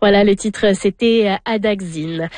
Voilà, le titre, c'était Adaxine.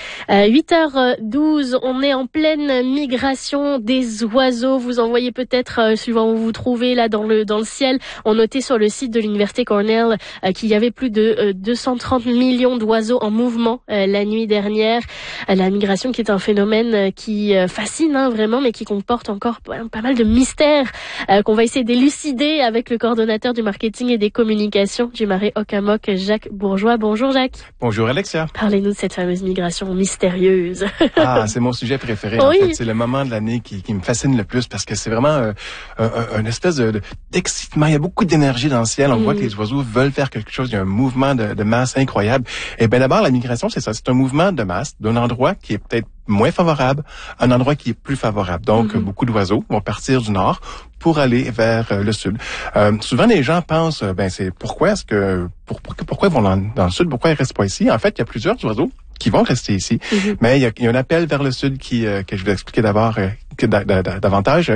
8h12, on est en pleine migration des oiseaux. Vous en voyez peut-être, suivant où vous vous trouvez, là, dans le ciel. On notait sur le site de l'Université Cornell qu'il y avait plus de 230 millions d'oiseaux en mouvement la nuit dernière. La migration qui est un phénomène qui fascine, vraiment, mais qui comporte encore pas mal de mystères qu'on va essayer d'élucider avec le coordonnateur du marketing et des communications du Marais Ocamok, Jacques Bourgeois. Bonjour Jacques. Bonjour Alexia. Parlez-nous de cette fameuse migration mystérieuse. C'est mon sujet préféré. Oui. En fait, c'est le moment de l'année qui me fascine le plus parce que c'est vraiment une espèce d'excitement. Il y a beaucoup d'énergie dans le ciel. On voit que les oiseaux veulent faire quelque chose. Il y a un mouvement de masse incroyable. Et bien d'abord, la migration, c'est ça. C'est un mouvement de masse d'un endroit qui est peut-être moins favorable à un endroit qui est plus favorable. Donc, beaucoup d'oiseaux vont partir du nord pour aller vers le sud. Souvent, les gens pensent, c'est pourquoi ils vont dans le sud, pourquoi ils restent pas ici? En fait, il y a plusieurs oiseaux qui vont rester ici. Mais il y a un appel vers le sud que je vais expliquer d'abord davantage.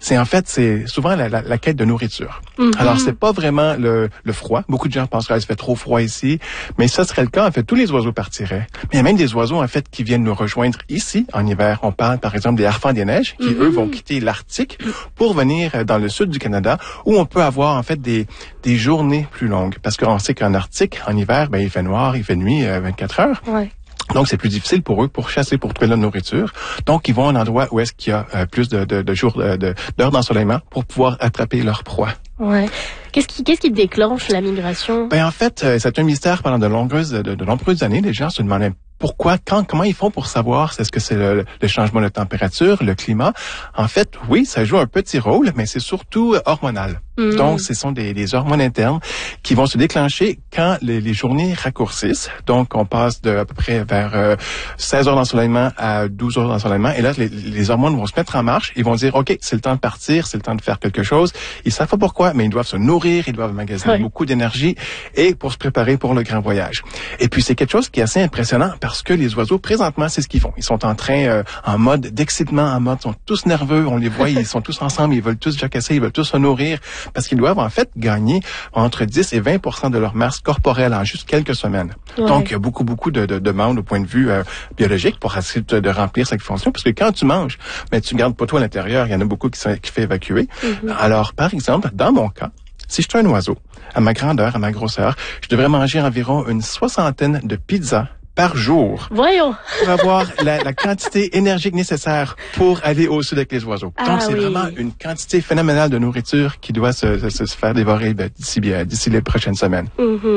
C'est souvent la quête de nourriture. Alors, c'est pas vraiment le froid. Beaucoup de gens pensent qu'il fait trop froid ici, mais ça serait le cas. En fait, tous les oiseaux partiraient. Mais il y a même des oiseaux, en fait, qui viennent nous rejoindre ici en hiver. On parle, par exemple, des harfans des neiges, qui, eux, vont quitter l'Arctique pour venir dans le sud du Canada, où on peut avoir, en fait, des journées plus longues. Parce qu'on sait qu'en Arctique, en hiver, il fait noir, il fait nuit 24 heures. Ouais. Donc, c'est plus difficile pour eux pour chasser, pour trouver de la nourriture. Donc, ils vont à un endroit où est-ce qu'il y a plus de jours, d'heures d'ensoleillement pour pouvoir attraper leur proie. Ouais. Qu'est-ce qui déclenche la migration? En fait, c'est un mystère pendant de nombreuses années. Les gens se demandaient pourquoi, comment ils font pour savoir est-ce que c'est le changement de température, le climat. En fait, oui, ça joue un petit rôle, mais c'est surtout hormonal. Donc, ce sont des hormones internes qui vont se déclencher quand les journées raccourcissent. Donc, on passe de à peu près vers 16 heures d'ensoleillement à 12 heures d'ensoleillement. Et là, les hormones vont se mettre en marche. Ils vont dire, OK, c'est le temps de partir, c'est le temps de faire quelque chose. Ils savent pas pourquoi, mais ils doivent se nourrir, ils doivent magasiner beaucoup d'énergie et pour se préparer pour le grand voyage. Et puis, c'est quelque chose qui est assez impressionnant parce que les oiseaux, présentement, c'est ce qu'ils font. Ils sont en train, en mode d'excitement, ils sont tous nerveux, on les voit, ils sont tous ensemble, ils veulent tous jacasser, ils veulent tous se nourrir parce qu'ils doivent, en fait, gagner entre 10 et 20% de leur masse corporelle en juste quelques semaines. Ouais. Donc, il y a beaucoup de demandes au point de vue biologique pour essayer de remplir cette fonction parce que quand tu manges, tu gardes pas tout à l'intérieur, il y en a beaucoup qui fait évacuer. Alors, par exemple, dans mon cas, si je suis un oiseau, à ma grandeur, à ma grosseur, je devrais manger environ une 60aine de pizzas par jour. Voyons. Pour avoir la quantité énergique nécessaire pour aller au sud avec les oiseaux. Donc, c'est vraiment une quantité phénoménale de nourriture qui doit se faire dévorer d'ici les prochaines semaines.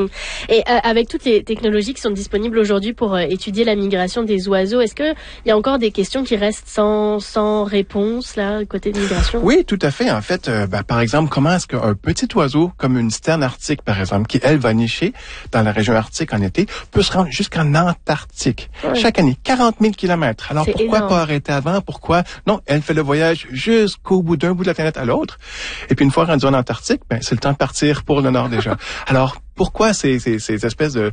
Et avec toutes les technologies qui sont disponibles aujourd'hui pour étudier la migration des oiseaux, est-ce que il y a encore des questions qui restent sans réponse, là, côté de migration? Oui, tout à fait. En fait, par exemple, comment est-ce qu'un petit oiseau, comme une sterne arctique, par exemple, qui, elle, va nicher dans la région arctique en été, peut se rendre jusqu'en Antarctique. Chaque année, 40 000 kilomètres. Alors, pourquoi pas arrêter avant? Pourquoi? Non, elle fait le voyage jusqu'au bout d'un bout de la planète à l'autre. Et puis, une fois rendue en Antarctique, c'est le temps de partir pour le nord déjà. Alors, pourquoi ces espèces de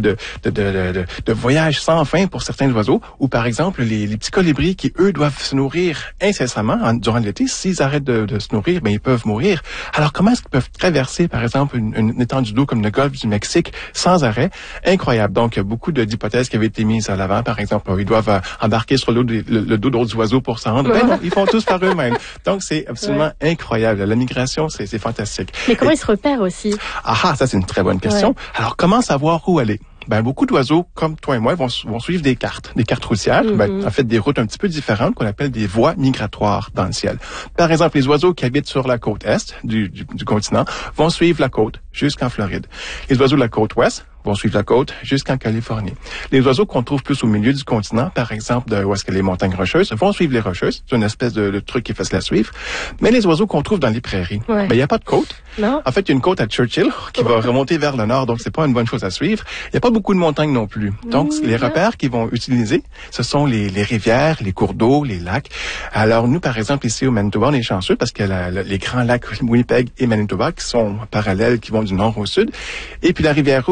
voyages sans fin pour certains oiseaux, ou par exemple les petits colibris qui, eux, doivent se nourrir incessamment durant l'été. S'ils arrêtent de se nourrir, ils peuvent mourir. Alors, comment est-ce qu'ils peuvent traverser, par exemple, une étendue d'eau comme le golfe du Mexique sans arrêt? Incroyable. Donc, il y a beaucoup d'hypothèses qui avaient été mises à l'avant. Par exemple, ils doivent embarquer sur le dos d'autres oiseaux pour s'en rendre. Non, ils font tous par eux-mêmes. Donc, c'est absolument incroyable. La migration, c'est fantastique. Mais comment ils se repèrent aussi? Ça, c'est une très bonne question. Ouais. Alors, comment savoir où aller? Beaucoup d'oiseaux, comme toi et moi, vont suivre des cartes routières, en fait, des routes un petit peu différentes qu'on appelle des voies migratoires dans le ciel. Par exemple, les oiseaux qui habitent sur la côte est du continent vont suivre la côte jusqu'en Floride. Les oiseaux de la côte ouest vont suivre la côte jusqu'en Californie. Les oiseaux qu'on trouve plus au milieu du continent, par exemple, où est-ce que les montagnes rocheuses, vont suivre les rocheuses. C'est une espèce de truc qui est facile à suivre. Mais les oiseaux qu'on trouve dans les prairies, il n'y a pas de côte. Non. En fait, il y a une côte à Churchill qui va remonter vers le nord, donc c'est pas une bonne chose à suivre. Il n'y a pas beaucoup de montagnes non plus. Donc, les repères qu'ils vont utiliser, ce sont les rivières, les cours d'eau, les lacs. Alors, nous, par exemple, ici au Manitoba, on est chanceux parce qu'il y a les grands lacs Winnipeg et Manitoba qui sont parallèles, qui vont du nord au sud. Et puis, la rivière Rouge qui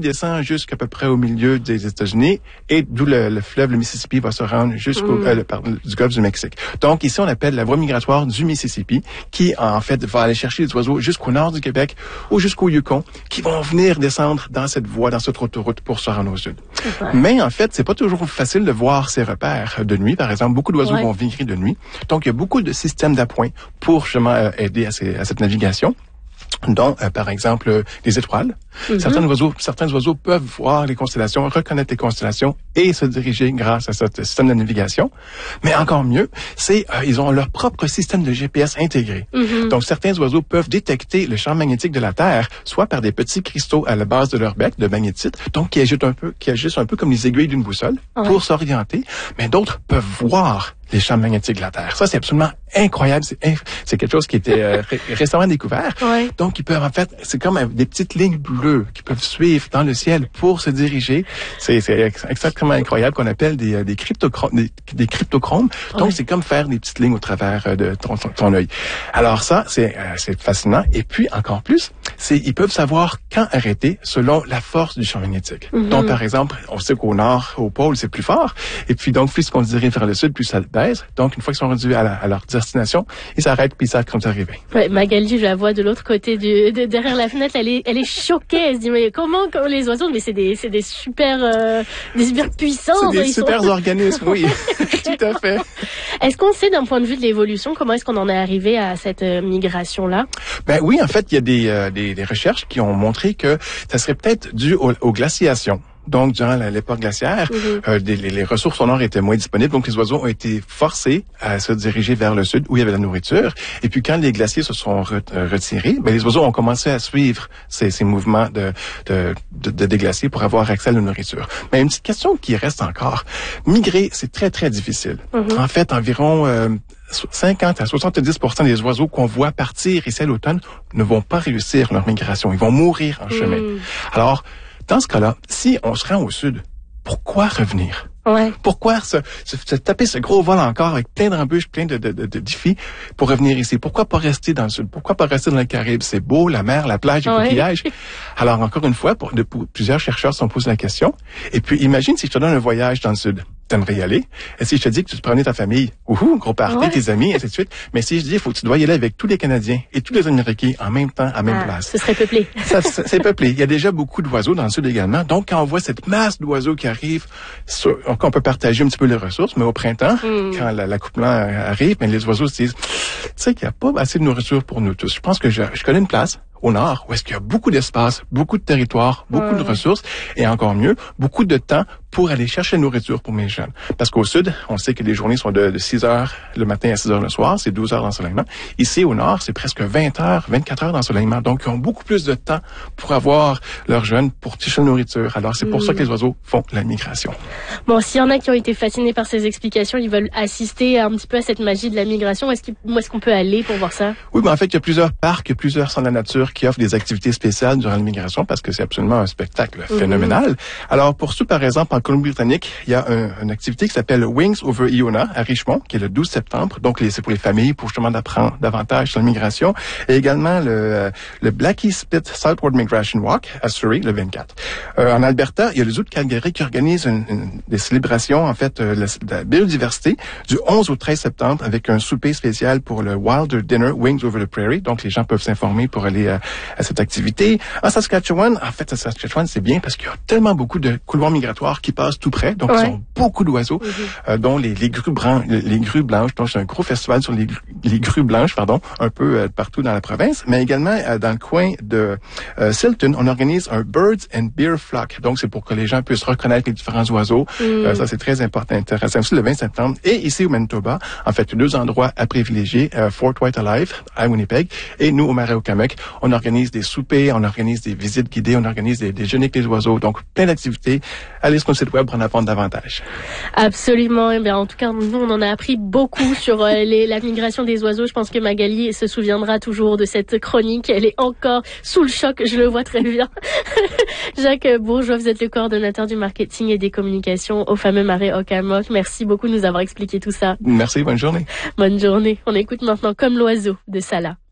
descend jusqu'à peu près au milieu des États-Unis et d'où le fleuve, le Mississippi, va se rendre jusqu'au du golfe du Mexique. Donc ici, on appelle la voie migratoire du Mississippi, qui en fait va aller chercher les oiseaux jusqu'au nord du Québec ou jusqu'au Yukon, qui vont venir descendre dans cette voie, dans cette autoroute pour se rendre au sud. Mais en fait, c'est pas toujours facile de voir ces repères de nuit. Par exemple, beaucoup d'oiseaux vont migrer de nuit. Donc, il y a beaucoup de systèmes d'appoint pour justement aider à cette navigation. dont, par exemple, les étoiles. Certains oiseaux peuvent voir les constellations, reconnaître les constellations et se diriger grâce à ce système de navigation. Mais encore mieux, c'est ils ont leur propre système de GPS intégré. Donc, certains oiseaux peuvent détecter le champ magnétique de la Terre, soit par des petits cristaux à la base de leur bec, de magnétite, donc qui agissent un peu comme les aiguilles d'une boussole pour s'orienter, mais d'autres peuvent voir les champs magnétiques de la Terre. Ça, c'est absolument incroyable. C'est quelque chose qui était récemment découvert. Donc, ils peuvent, en fait, c'est comme des petites lignes bleues qui peuvent suivre dans le ciel pour se diriger. C'est exactement incroyable, qu'on appelle des cryptochromes. Donc, c'est comme faire des petites lignes au travers de ton œil. Alors ça, c'est fascinant. Et puis, encore plus, ils peuvent savoir quand arrêter selon la force du champ magnétique. Donc, par exemple, on sait qu'au nord, au pôle, c'est plus fort. Et puis, donc, plus qu'on se dirige vers le sud, plus ça baisse. Donc, une fois qu'ils sont rendus à leur destination, ils s'arrêtent puis ils savent quand c'est arrivé. Ouais, Magali, je la vois de l'autre côté derrière la fenêtre. Elle est choquée. Elle se dit, mais comment les oiseaux, mais c'est des super puissants. C'est des super organismes, oui. Tout à fait. Est-ce qu'on sait d'un point de vue de l'évolution, comment est-ce qu'on en est arrivé à cette migration-là? Ben oui, en fait, il y a des recherches qui ont montré que ça serait peut-être dû aux glaciations. Donc, durant l'époque glaciaire, les ressources au nord étaient moins disponibles, donc les oiseaux ont été forcés à se diriger vers le sud où il y avait la nourriture. Et puis, quand les glaciers se sont retirés, ben, les oiseaux ont commencé à suivre ces mouvements des glaciers pour avoir accès à la nourriture. Mais une petite question qui reste encore. Migrer, c'est très, très difficile. En fait, environ 50 à 70% des oiseaux qu'on voit partir ici à l'automne ne vont pas réussir leur migration. Ils vont mourir en chemin. Alors, dans ce cas-là, si on se rend au sud, pourquoi revenir? Pourquoi se taper ce gros vol encore avec plein d'embûches, plein de défis pour revenir ici? Pourquoi pas rester dans le sud? Pourquoi pas rester dans le Caraïbe? C'est beau, la mer, la plage, les coquillages. Alors, encore une fois, plusieurs chercheurs se sont posés la question. Et puis, imagine si je te donne un voyage dans le sud. T'aimerais y aller? Et si je te dis que tu te prenais ta famille, gros party, tes amis, et ainsi de suite. Mais si je dis, tu dois y aller avec tous les Canadiens et tous les Américains en même temps, à même place. Ce serait peuplé. C'est peuplé. Il y a déjà beaucoup d'oiseaux dans le sud également. Donc, quand on voit cette masse d'oiseaux qui arrivent, on peut partager un petit peu les ressources, mais au printemps, quand l'accouplement arrive, ben, les oiseaux se disent, tu sais qu'il n'y a pas assez de nourriture pour nous tous. Je pense que je connais une place au nord, où est-ce qu'il y a beaucoup d'espace, beaucoup de territoire, beaucoup de ressources, et encore mieux, beaucoup de temps pour aller chercher la nourriture pour mes jeunes. Parce qu'au sud, on sait que les journées sont de 6 heures le matin à 6 heures le soir, c'est 12 heures d'ensoleillement. Ici, au nord, c'est presque 20 heures, 24 heures d'ensoleillement. Donc, ils ont beaucoup plus de temps pour avoir leurs jeunes, pour chercher la nourriture. Alors, c'est pour ça que les oiseaux font la migration. Bon, s'il y en a qui ont été fascinés par ces explications, ils veulent assister un petit peu à cette magie de la migration, où est-ce qu'on peut aller pour voir ça? Oui, mais en fait, il y a plusieurs parcs, plusieurs centres de la nature qui offrent des activités spéciales durant l'immigration parce que c'est absolument un spectacle phénoménal. Alors, pour ceux, par exemple, en Colombie-Britannique, il y a une activité qui s'appelle Wings over Iona à Richmond, qui est le 12 septembre. Donc, c'est pour les familles, pour justement d'apprendre davantage sur l'immigration. Et également le Blackie Spit Southward Migration Walk à Surrey, le 24. En Alberta, il y a le Zoo de Calgary qui organise des célébrations, en fait, de la biodiversité du 11 au 13 septembre avec un souper spécial pour le Wilder Dinner Wings over the Prairie. Donc, les gens peuvent s'informer pour aller à cette activité. En Saskatchewan, c'est bien parce qu'il y a tellement beaucoup de couloirs migratoires qui passent tout près. Donc, ils ont beaucoup d'oiseaux, dont les grues blanches. Donc, c'est un gros festival sur les grues blanches, un peu partout dans la province. Mais également, dans le coin de Silton, on organise un Birds and Beer Flock. Donc, c'est pour que les gens puissent reconnaître les différents oiseaux. Ça, c'est très intéressant. Aussi, le 20 septembre. Et ici, au Manitoba, en fait, 2 endroits à privilégier. Fort White Alive, à Winnipeg. Et nous, au Marais-au-Kamek, on organise des soupers, on organise des visites guidées, on organise des déjeuners avec les oiseaux. Donc, plein d'activités. Allez sur notre site web pour en apprendre davantage. Absolument. Eh bien, en tout cas, nous, on en a appris beaucoup sur la migration des oiseaux. Je pense que Magali se souviendra toujours de cette chronique. Elle est encore sous le choc. Je le vois très bien. Jacques Bourgeois, vous êtes le coordonnateur du marketing et des communications au fameux Marais-au-Kamek. Merci beaucoup de nous avoir expliqué tout ça. Merci. Bonne journée. Bonne journée. On écoute maintenant Comme l'oiseau de Salah.